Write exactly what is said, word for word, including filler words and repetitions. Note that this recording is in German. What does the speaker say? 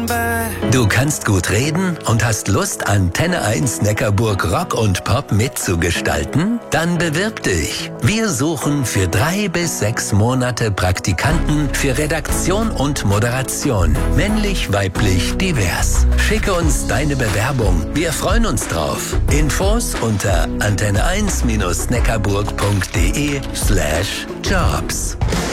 in bed. Du kannst gut reden und hast Lust, Antenne eins Neckarburg Rock und Pop mitzugestalten? Dann bewirb dich. Wir suchen für drei bis sechs Monate Praktikanten für Redaktion und Moderation. Männlich, weiblich, divers. Schicke uns deine Bewerbung. Wir freuen uns drauf. Infos unter antenne eins neckarburg punkt de slash jobs.